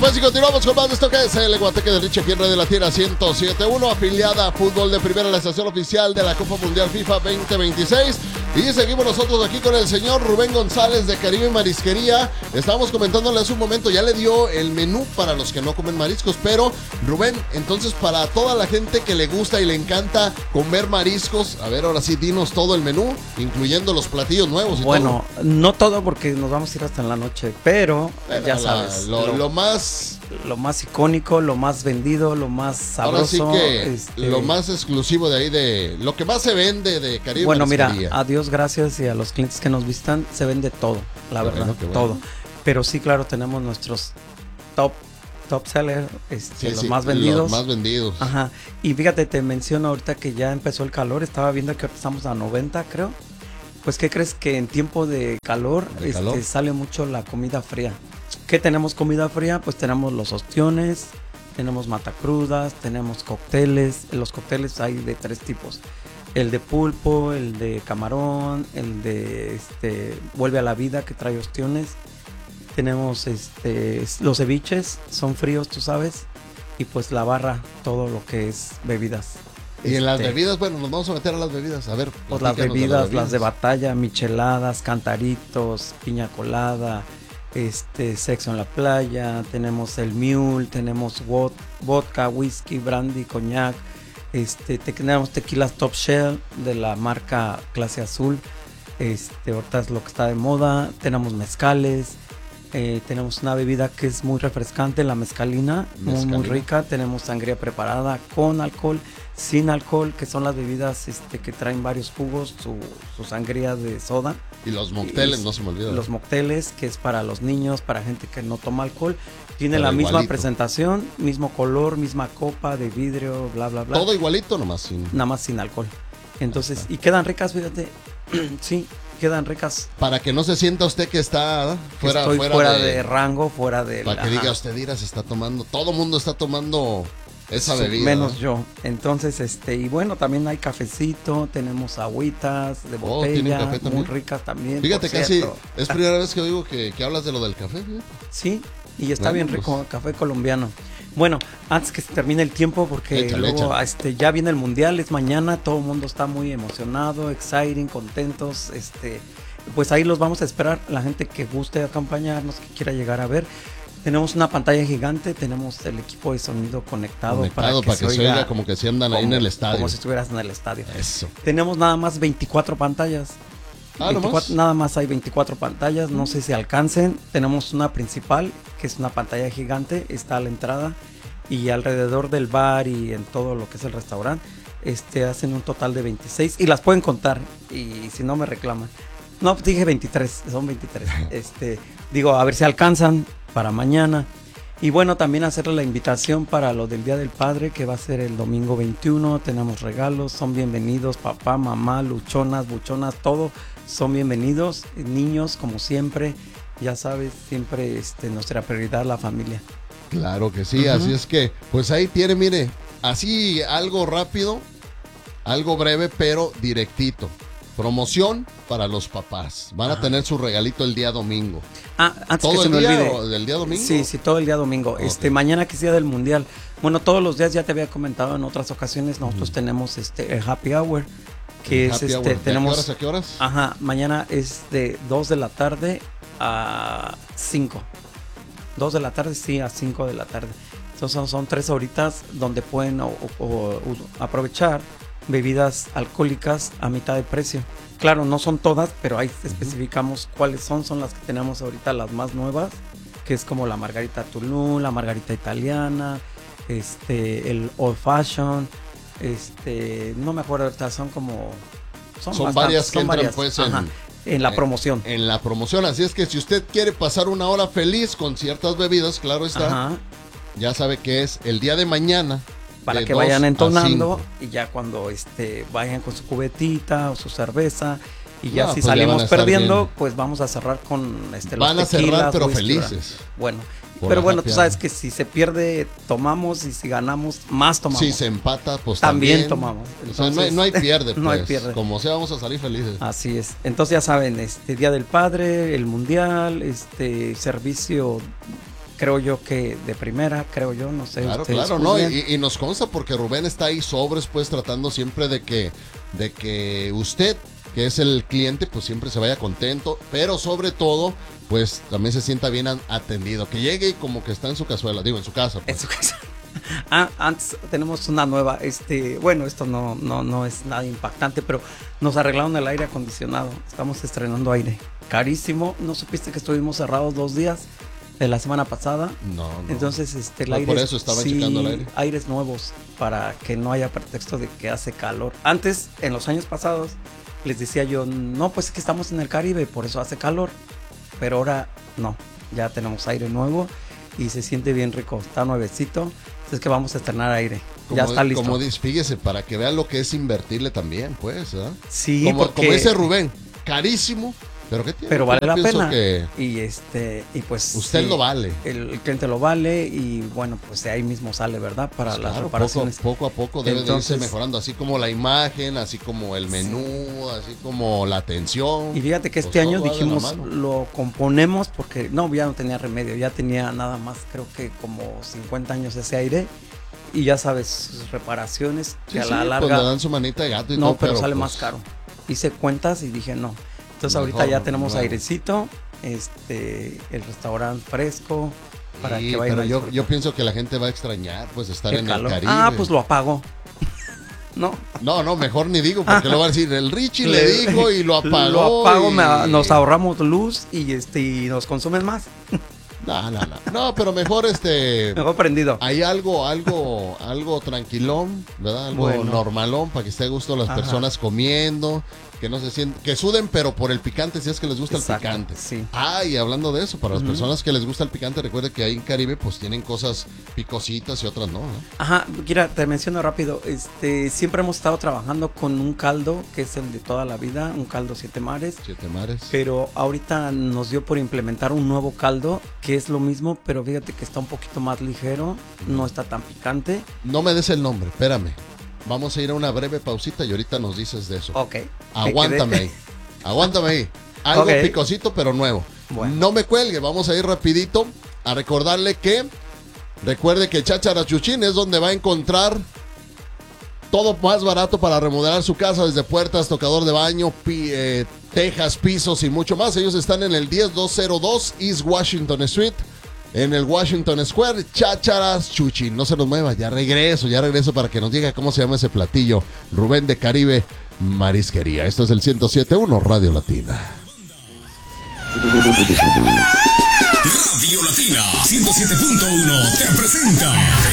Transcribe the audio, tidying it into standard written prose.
pues y continuamos con más de esto que es el Guateque de Richie aquí en Radio Latina 107.1, afiliada a Fútbol de Primera, la estación oficial de la Copa Mundial FIFA 2026. Y seguimos nosotros aquí con el señor Rubén González de Caribe Marisquería. Estábamos comentándole hace un momento, ya le dio el menú para los que no comen mariscos, pero Rubén, entonces para toda la gente que le gusta y le encanta comer mariscos, a ver, ahora sí, dinos todo el menú, incluyendo los platillos nuevos y bueno, todo. no todo porque nos vamos a ir hasta en la noche, pero ya sabes. Lo más icónico, lo más vendido, lo más sabroso. Ahora sí que lo más exclusivo de ahí, de lo que más se vende de Caribe Bueno, mira, Marisquería. a Dios gracias y a los clientes que nos visitan, se vende todo, la verdad, bueno. todo. Pero sí, claro, tenemos nuestros top seller, los más vendidos. Los más vendidos. Ajá. Y fíjate, te menciono ahorita que ya empezó el calor, estaba viendo que ahorita estamos a 90, creo. Pues, ¿qué crees? Que en tiempo de calor, sale mucho la comida fría. ¿Qué tenemos comida fría? Pues tenemos los ostiones, tenemos matacrudas, tenemos cócteles. Los cócteles hay de 3 tipos. El de pulpo, el de camarón, el de vuelve a la vida, que trae ostiones. Tenemos los ceviches, son fríos, tú sabes. Y pues la barra, todo lo que es bebidas. Y en las bebidas, bueno, nos vamos a meter a las bebidas. A ver, pues las bebidas, las de batalla, micheladas, cantaritos, piña colada, sexo en la playa, tenemos el mule, tenemos vodka, whisky, brandy, coñac, tenemos tequilas Top Shell de la marca Clase Azul, ahorita es lo que está de moda, tenemos mezcales, tenemos una bebida que es muy refrescante, la mezcalina, muy rica, tenemos sangría preparada con alcohol, sin alcohol, que son las bebidas que traen varios jugos, su sangría de soda. Y los mocteles, no se me olvida. Los mocteles, que es para los niños, para gente que no toma alcohol. Tiene la misma presentación, mismo color, misma copa de vidrio, bla, bla, bla. Todo igualito, nada más sin alcohol. Entonces, y quedan ricas, fíjate. Sí, quedan ricas. Para que no se sienta usted que está fuera de rango, fuera de... Para que diga usted, Ira, se está tomando, todo mundo está tomando esa bebida. Menos yo. Entonces, y bueno, también hay cafecito, tenemos agüitas de botella, ¿tienen café muy ricas también. Fíjate, casi es primera vez que oigo que hablas de lo del café. ¿Fíjate? Sí, y está bien rico, café colombiano. Bueno, antes que se termine el tiempo, porque luego ya viene el mundial, es mañana, todo el mundo está muy emocionado, exciting, contentos, pues ahí los vamos a esperar, la gente que guste acompañarnos, que quiera llegar a ver. Tenemos una pantalla gigante, tenemos el equipo de sonido conectado para que se oiga como que se andan ahí en el estadio. Como si estuvieras en el estadio. Eso. Tenemos nada más 24 pantallas. Nada más hay 24 pantallas, no sé si alcancen. Tenemos una principal, que es una pantalla gigante, está a la entrada. Y alrededor del bar y en todo lo que es el restaurante, hacen un total de 26. Y las pueden contar, y si no me reclaman. No, dije 23, son 23. Digo, a ver si alcanzan para mañana. Y bueno, también hacerle la invitación para lo del Día del Padre, que va a ser el domingo 21. Tenemos regalos, son bienvenidos papá, mamá, luchonas, buchonas, todo son bienvenidos. Niños, como siempre, ya sabes, siempre nuestra prioridad, la familia. Claro que sí, así es que, pues ahí tiene, mire, así algo rápido, algo breve, pero directito. Promoción para los papás. Van a tener su regalito el día domingo. Antes ¿todo que se el me día olvide. del día domingo? Sí, todo el día domingo. Okay. Mañana que es día del mundial. Bueno, todos los días, ya te había comentado en otras ocasiones, nosotros tenemos el happy hour, que es hour. tenemos ¿A qué horas? Ajá, mañana es de 2 de la tarde a 5. 2 de la tarde, sí, a 5 de la tarde. Entonces son 3 horitas donde pueden aprovechar bebidas alcohólicas a mitad de precio. Claro, no son todas, pero ahí especificamos cuáles son las que tenemos ahorita, las más nuevas, que es como la margarita Tulum, la margarita italiana, el old fashion, no me acuerdo ahorita, son varias que entran pues en la promoción. En la promoción, así es que si usted quiere pasar una hora feliz con ciertas bebidas, claro está, ya sabe que es el día de mañana. Para que vayan entonando y ya cuando vayan con su cubetita o su cerveza y ya si pues salimos perdiendo, pues vamos a cerrar con los van a tequilas, cerrar pero whisky, felices. Bueno, pero bueno, tú sabes que si se pierde tomamos y si ganamos más tomamos. Si se empata, pues también tomamos. Entonces, o sea, no hay pierde, pues. No hay pierde. Como sea, vamos a salir felices. Así es. Entonces ya saben, Día del Padre, el Mundial, servicio creo yo que de primera, no sé. Claro, no, y nos consta porque Rubén está ahí sobres, pues tratando siempre de que usted, que es el cliente, pues siempre se vaya contento, pero sobre todo, pues también se sienta bien atendido, que llegue y como que está en su cazuela, digo, en su casa. Pues. En su casa. Antes tenemos una nueva, bueno, esto no es nada impactante, pero nos arreglaron el aire acondicionado, estamos estrenando aire, carísimo, ¿no supiste que estuvimos cerrados 2 días de la semana pasada? No. Entonces, el aire, por eso estaba checando el aire. Aires nuevos, para que no haya pretexto de que hace calor. Antes, en los años pasados, les decía yo, no, pues es que estamos en el Caribe, por eso hace calor, pero ahora no, ya tenemos aire nuevo y se siente bien rico, está nuevecito. Es que vamos a estrenar aire. Ya está listo. Como dice, fíjese, para que vean lo que es invertirle también, pues. ¿Eh? Sí, como dice Rubén, carísimo, pero ¿qué tiene? Pero vale la pena. Que y pues usted sí, lo vale. El cliente lo vale y bueno, pues de ahí mismo sale, ¿verdad? Para pues las reparaciones. Poco a poco debe de irse mejorando, así como la imagen, así como el menú, así como la atención. Y fíjate que este año dijimos, lo componemos porque ya no tenía remedio, ya tenía nada más, creo que como 50 años ese aire. Y ya sabes, sus reparaciones, que a la larga... Pues le dan su manita de gato y no, todo, pero sale más caro. Hice cuentas y dije no. Entonces ahorita ya tenemos airecito, el restaurante fresco, para que vayan. Pero yo pienso que la gente va a extrañar, pues, estar en el Caribe. Pues lo apago. No, mejor ni digo, porque lo va a decir, el Richie le dijo y lo apagó. Lo apago, nos ahorramos luz y nos consumen más. No, pero mejor mejor prendido. Hay algo tranquilón, ¿verdad? Algo normalón para que esté a gusto las personas comiendo, que no se sienten, que suden, pero por el picante, si es que les gusta el picante. Sí. Y hablando de eso, para las personas que les gusta el picante, recuerde que ahí en Caribe pues tienen cosas picositas y otras no. Ajá, Kira, te menciono rápido, siempre hemos estado trabajando con un caldo que es el de toda la vida, un caldo 7 mares. 7 mares. Pero ahorita nos dio por implementar un nuevo caldo que es lo mismo, pero fíjate que está un poquito más ligero, no está tan picante. No me des el nombre, espérame. Vamos a ir a una breve pausita y ahorita nos dices de eso. Ok. Aguántame ahí. Algo picosito pero nuevo. Bueno. No me cuelgue, vamos a ir rapidito a recuerde que Cháchara Chuchín es donde va a encontrar todo más barato para remodelar su casa, desde puertas, tocador de baño, tejas, pisos y mucho más. Ellos están en el 10202 East Washington Street, en el Washington Square. Chácharas Chuchín. No se nos mueva, ya regreso para que nos diga cómo se llama ese platillo. Rubén de Caribe Marisquería. Esto es el 107.1 Radio Latina. Radio Latina 107.1 te presenta